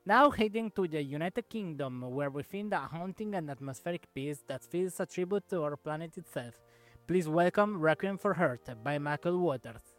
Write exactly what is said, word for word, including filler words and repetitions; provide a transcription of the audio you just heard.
Now heading to the United Kingdom, where we find a haunting and atmospheric piece that feels a tribute to our planet itself. Please welcome Requiem for Earth by Michael Waters.